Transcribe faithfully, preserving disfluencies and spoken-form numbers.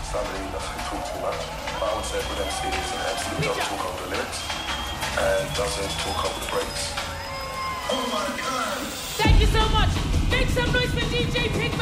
somebody doesn't talk too much. But I would say for them, C is an M C who doesn't talk over the lyrics and doesn't talk over the breaks. Oh my God! Thank you so much. Make some noise for D J Pink.